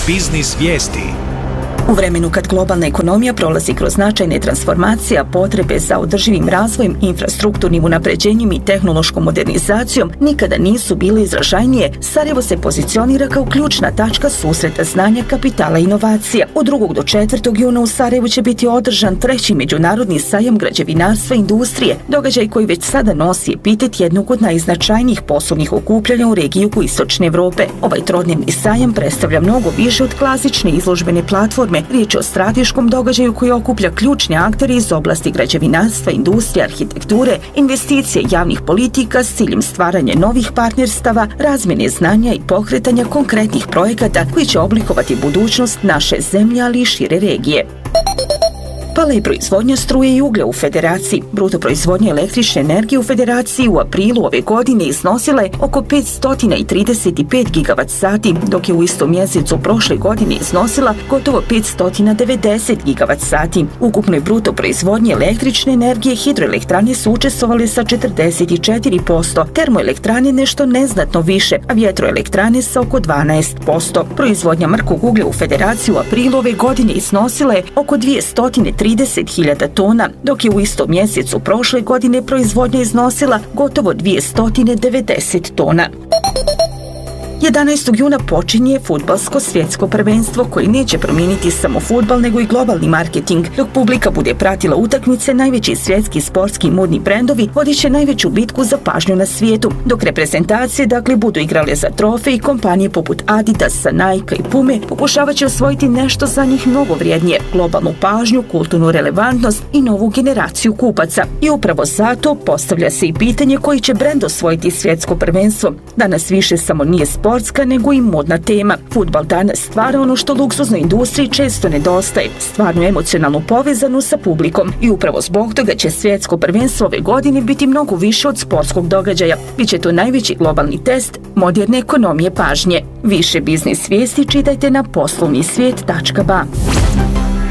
Biznis vijesti. U vremenu kad globalna ekonomija prolazi kroz značajne transformacije, a potrebe za održivim razvojem, infrastrukturnim unapređenjem i tehnološkom modernizacijom nikada nisu bile izražajnije, Sarajevo se pozicionira kao ključna tačka susreta znanja, kapitala i inovacija. Od 2. do 4. juna u Sarajevu će biti održan 3. međunarodni sajam građevinarstva i industrije, događaj koji već sada nosi epitet jednog od najznačajnijih poslovnih okupljanja u regiji jugoistočne Evrope. Ovaj trodnevni sajam predstavlja mnogo više od klasične izložbene platforme. Riječ je o strateškom događaju koji okuplja ključne aktere iz oblasti građevinarstva, industrije, arhitekture, investicije javnih politika s ciljem stvaranja novih partnerstava, razmjene znanja i pokretanja konkretnih projekata koji će oblikovati budućnost naše zemlje, ali i šire regije. Pala je proizvodnja struje i uglja u Federaciji. Bruto proizvodnja električne energije u Federaciji u aprilu ove godine iznosila je oko 535 gigavat sati, dok je u istom mjesecu prošle godine iznosila gotovo 590 gigavat sati. Ukupnoj bruto proizvodnji električne energije hidroelektrane su učestvovale sa 44%, termoelektrane nešto neznatno više, a vjetroelektrane sa oko 12%. Proizvodnja mrkog uglja u Federaciji u aprilu ove godine iznosila je oko 230.000 tona, dok je u istom mjesecu prošle godine proizvodnja iznosila gotovo 290 tona. 11. juna počinje fudbalsko svjetsko prvenstvo koje neće promijeniti samo fudbal nego i globalni marketing. Dok publika bude pratila utakmice, najveći svjetski sportski modni brendovi vodit će najveću bitku za pažnju na svijetu. Dok reprezentacije budu igrale za trofej i kompanije poput Adidasa, Nike i Pume pokušavat će osvojiti nešto za njih mnogo vrijednije, globalnu pažnju, kulturnu relevantnost i novu generaciju kupaca. I upravo zato postavlja se i pitanje koji će brend osvojiti svjetsko prvenstvo. Danas više samo nije sportska nego i modna tema. Fudbal danas stvara ono što luksuznoj industriji često nedostaje, stvarnu emocionalnu povezanu sa publikom. I upravo zbog toga će svjetsko prvenstvo ove godine biti mnogo više od sportskog događaja. Biće to najveći globalni test moderne ekonomije pažnje. Više biznis vijesti čitajte na poslovnisvijet.ba.